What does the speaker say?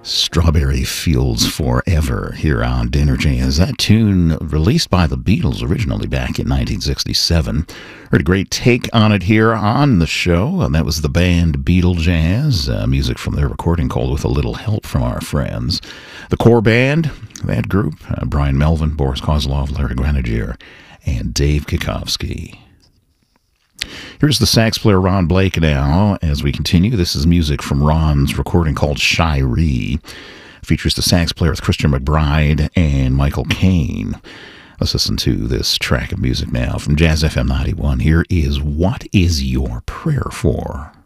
Strawberry Fields Forever here on Dinner Jazz. That tune released by the Beatles originally back in 1967. Heard a great take on it here on the show, and that was the band Beatle Jazz, music from their recording called With a Little Help from Our Friends. The core band, that group, Brian Melvin, Boris Kozlov, Larry Grenadier, and Dave Kikowski. Here's the sax player Ron Blake now as we continue. This is music from Ron's recording called Shiree. Features the sax player with Christian McBride and Michael Caine. Let's listen to this track of music now from Jazz FM 91. Here is What Is Your Prayer For?